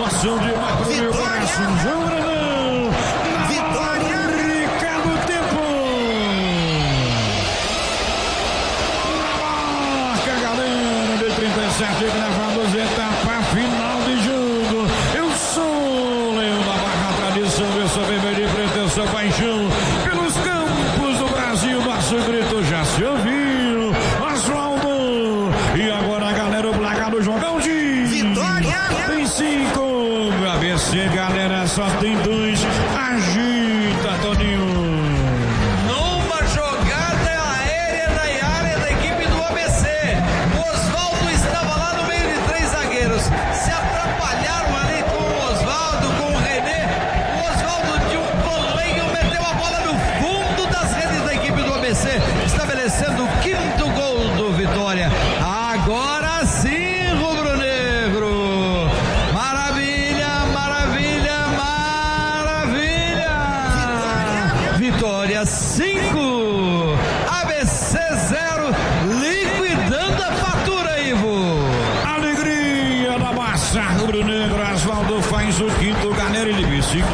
emoção demais pro meu coração. João Brandão. Vitória. Ricardo Tempo. Marca, galera, de 37 gravados, etapa final de jogo. Eu sou o Leão da Barra, tradição, eu sou bebê de pretensão, paixão. Pelos campos do Brasil, nosso grito já se ouviu. Oswaldo. E agora, galera, o placar do jogão de Vitória. Tem 5. ABC, galera, só tem 2. Agita, Toninho. Numa jogada aérea na área da equipe do ABC. O Oswaldo estava lá no meio de 3 zagueiros. Se atrapalharam ali com o Oswaldo, com o René. O Oswaldo de um voleio meteu a bola no fundo das redes da equipe do ABC, estabelecendo o 5º gol do Vitória. Agora sim, rubro-negro. Maravilha, maravilha, maravilha. Vitória 5, ABC 0, liquidando a fatura, Ivo. Alegria da massa rubro-negra. Oswaldo faz o 5º, galera, de bicicleta.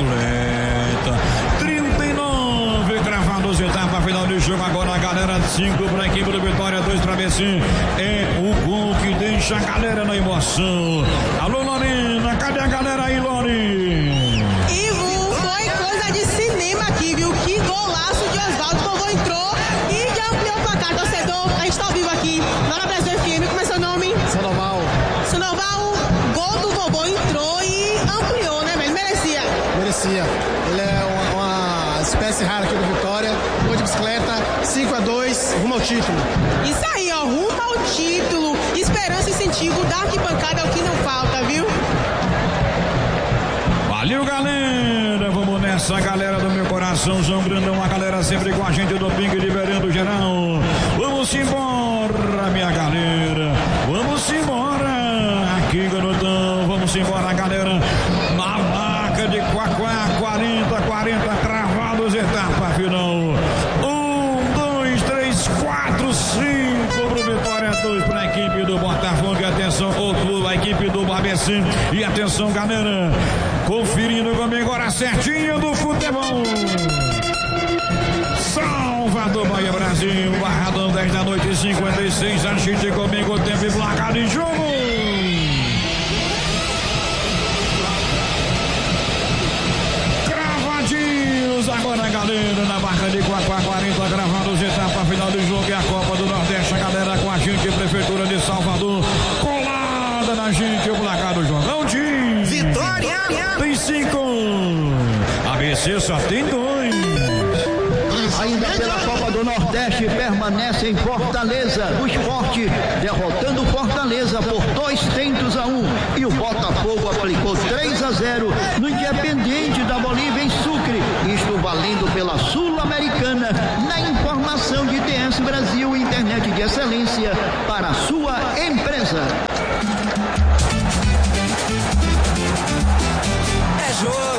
39 gravados, etapa final de jogo. Agora a galera, 5 para a equipe do Vitória, 2 para ABC. É o gol que deixa a galera na emoção. Alô, Lorena, cadê a galera aí, Lorena? Ivo, foi coisa de cinema aqui, viu? Que golaço de Oswaldo. O vovô entrou e já ampliou o placar. Torcedor, a gente tá ao vivo aqui na Hora Brasil FM. Como é seu nome? Sandoval. Sandoval, gol do vovô entrou e ampliou, né, velho? Merecia. Ele é uma espécie rara aqui do Vitória. Gol de bicicleta, 5-2, rumo ao título. Isso aí, ó, rumo ao título. Esperança e incentivo da arquibancada é o que não falta, viu? Valeu, galera, vamos nessa, galera do meu coração, João Grandão, a galera sempre com a gente do Ping, liberando geral. Vamos embora, minha galera, vamos embora, aqui, garotão, vamos embora, galera, na marca de Quaquá, 40, travados, etapa final. 1, 2, 3, 4, 5 pro Vitória, 2 para a equipe do Botafogo. E atenção, outro, a equipe do ABC. E atenção, galera, conferindo comigo agora certinho do futebol. Salvador, Bahia, Brasil, Barradão, 10 da noite, 56. Agite comigo o tempo e placar de jogo. Agora, galera, na marca de 40 gravados, etapa final do jogo e a Copa do Nordeste. A galera com a gente, Prefeitura de Salvador, colada na gente, o placar do jogão de Vitória. Tem 5, ABC só tem 2. Ainda pela Copa do Nordeste, permanece em Fortaleza. O Sport derrotando Fortaleza por 2-1. E o Botafogo aplicou 3-0 no Independente da Bolívia, em Sucre. Isto valendo pela Sul-Americana. Na informação de TS Brasil, internet de excelência para a sua empresa. É jogo.